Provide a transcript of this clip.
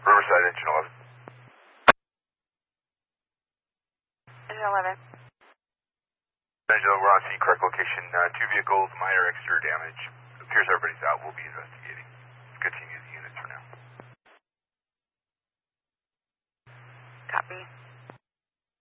Riverside, Engine 11. Engine 11. Engine 11, we're on scene, correct location. Two vehicles, minor exterior damage. Appears everybody's out. We'll be investigating. Continue the units for now. Copy.